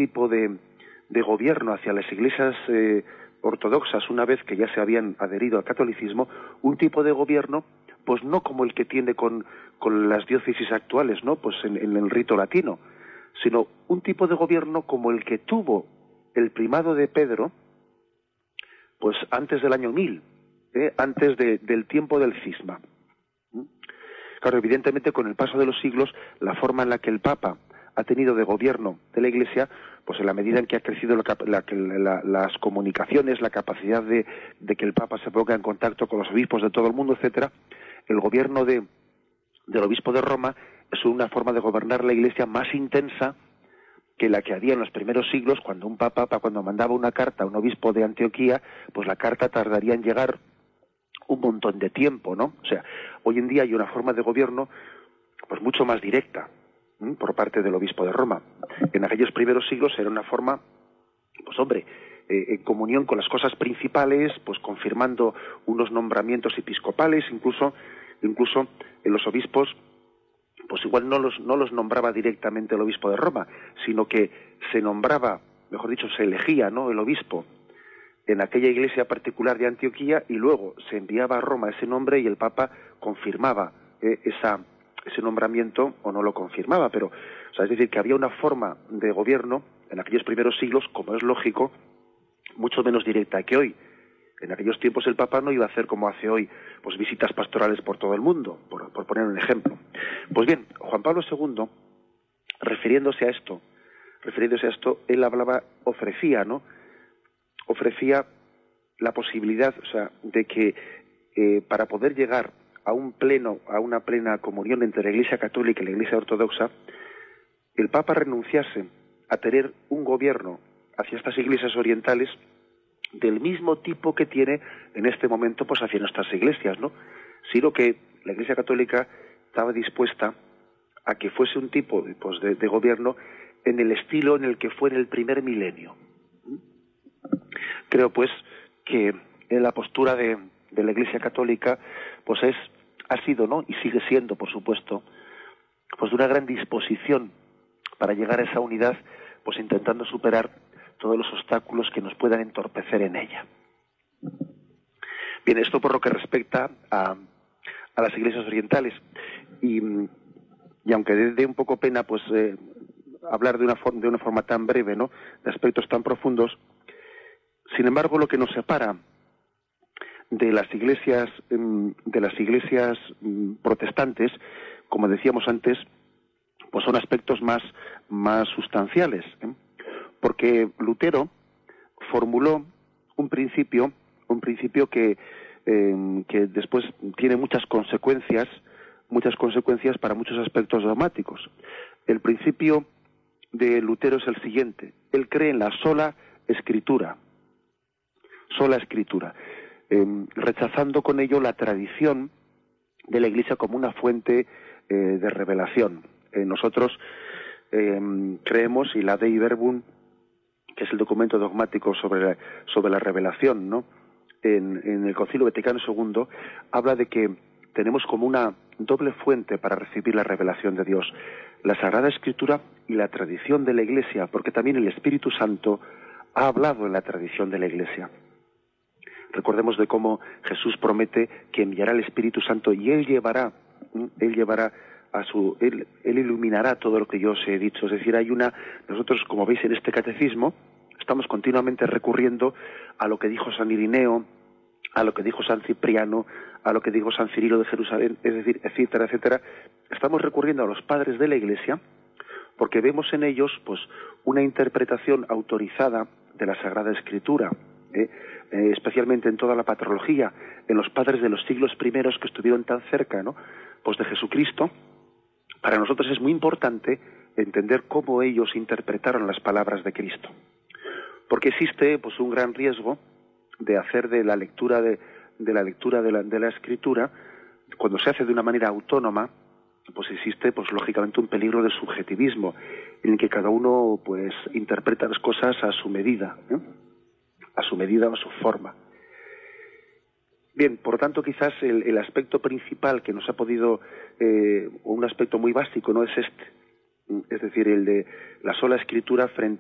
tipo de gobierno hacia las iglesias ortodoxas, una vez que ya se habían adherido al catolicismo, un tipo de gobierno, pues no como el que tiene con las diócesis actuales, ¿no? Pues en el rito latino, sino un tipo de gobierno como el que tuvo el primado de Pedro, pues antes del año 1000, antes del tiempo del cisma. Claro, evidentemente con el paso de los siglos, la forma en la que el Papa ha tenido de gobierno de la Iglesia, pues en la medida en que ha crecido las comunicaciones, la capacidad de que el Papa se ponga en contacto con los obispos de todo el mundo, etcétera, el gobierno del obispo de Roma es una forma de gobernar la Iglesia más intensa que la que había en los primeros siglos, cuando un papa, cuando mandaba una carta a un obispo de Antioquía, pues la carta tardaría en llegar un montón de tiempo, ¿no? O sea, hoy en día hay una forma de gobierno pues mucho más directa por parte del obispo de Roma. En aquellos primeros siglos era una forma, pues hombre, en comunión con las cosas principales, pues confirmando unos nombramientos episcopales, incluso en los obispos, pues igual no los nombraba directamente el obispo de Roma, sino que se nombraba, mejor dicho, se elegía, ¿no?, el obispo en aquella iglesia particular de Antioquía, y luego se enviaba a Roma ese nombre y el Papa confirmaba ese nombramiento o no lo confirmaba, pero, o sea, es decir, que había una forma de gobierno en aquellos primeros siglos, como es lógico, mucho menos directa que hoy. En aquellos tiempos el Papa no iba a hacer como hace hoy, pues visitas pastorales por todo el mundo, por poner un ejemplo. Pues bien, Juan Pablo II, refiriéndose a esto, él ofrecía la posibilidad, o sea, de que para poder llegar a una plena comunión entre la Iglesia Católica y la Iglesia Ortodoxa, el Papa renunciase a tener un gobierno hacia estas iglesias orientales del mismo tipo que tiene en este momento pues hacia nuestras iglesias, ¿no? Sino que la Iglesia Católica estaba dispuesta a que fuese un tipo pues, de gobierno en el estilo en el que fue en el primer milenio. Creo pues que en la postura de la Iglesia Católica pues ha sido, ¿no?, y sigue siendo, por supuesto, pues de una gran disposición para llegar a esa unidad, pues intentando superar todos los obstáculos que nos puedan entorpecer en ella. Bien, esto por lo que respecta a las iglesias orientales. Y aunque dé un poco pena pues hablar de una forma tan breve, ¿no?, de aspectos tan profundos, sin embargo, lo que nos separa de las iglesias protestantes, como decíamos antes, pues son aspectos más sustanciales, porque Lutero formuló un principio que después tiene muchas consecuencias para muchos aspectos dogmáticos. El principio de Lutero es el siguiente: él cree en la sola escritura, rechazando con ello la tradición de la Iglesia como una fuente de revelación. Nosotros creemos, y la Dei Verbum, que es el documento dogmático sobre la revelación, ¿no?, en el Concilio Vaticano II, habla de que tenemos como una doble fuente para recibir la revelación de Dios: la Sagrada Escritura y la tradición de la Iglesia, porque también el Espíritu Santo ha hablado en la tradición de la Iglesia. Recordemos de cómo Jesús promete que enviará el Espíritu Santo y Él iluminará todo lo que yo os he dicho. Es decir, nosotros, como veis en este catecismo, estamos continuamente recurriendo a lo que dijo San Irineo, a lo que dijo San Cipriano, a lo que dijo San Cirilo de Jerusalén, es decir, etcétera, etcétera. Estamos recurriendo a los padres de la Iglesia porque vemos en ellos pues una interpretación autorizada de la Sagrada Escritura, especialmente en toda la patrología, en los padres de los siglos primeros que estuvieron tan cerca, ¿no?, pues de Jesucristo. Para nosotros es muy importante entender cómo ellos interpretaron las palabras de Cristo, porque existe pues un gran riesgo de hacer de la lectura de la Escritura, cuando se hace de una manera autónoma, pues existe pues lógicamente un peligro de subjetivismo en el que cada uno pues interpreta las cosas a su medida, a su medida o a su forma. Bien, por tanto, quizás el aspecto principal que nos ha podido, un aspecto muy básico, no es este, es decir, el de la sola Escritura frente